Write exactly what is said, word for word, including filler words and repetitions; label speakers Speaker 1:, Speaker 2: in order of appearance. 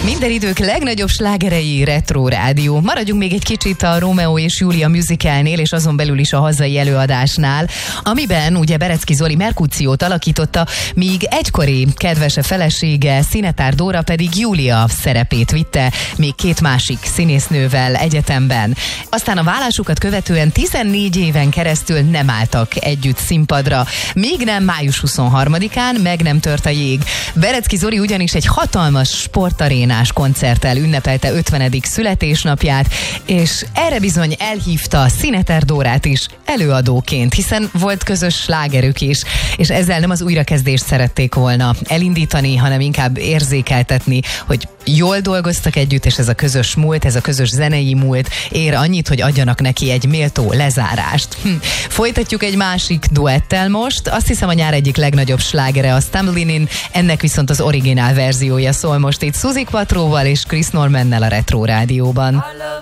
Speaker 1: Minden idők legnagyobb slágerei Retro Rádió. Maradjunk még egy kicsit a Rómeó és Júlia musicalnél, és azon belül is a hazai előadásnál, amiben ugye Berecki Zoli Merkuciót alakította, míg egykori kedvese felesége, Szinetár Dóra pedig Júlia szerepét vitte, még két másik színésznővel egyetemben. Aztán a válásukat követően tizennégy éven keresztül nem álltak együtt színpadra, míg nem május huszonharmadikán meg nem tört a jég. Berecki Zoli ugyanis egy hatalmas sportarénás koncerttel ünnepelte ötvenedik születésnapját, és erre bizony elhívta Szinetár Dórát is előadóként, hiszen volt közös slágerük is, és ezzel nem az újrakezdést szerették volna elindítani, hanem inkább érzékeltetni, hogy jól dolgoztak együtt, és ez a közös múlt, ez a közös zenei múlt ér annyit, hogy adjanak neki egy méltó lezárást. Hm. Folytatjuk egy másik duettel most. Azt hiszem, a nyár egyik legnagyobb slágere a Stumbling In, ennek viszont az originál verziója szól most itt Suzi Quattroval és Chris Normannel a Retro Rádióban.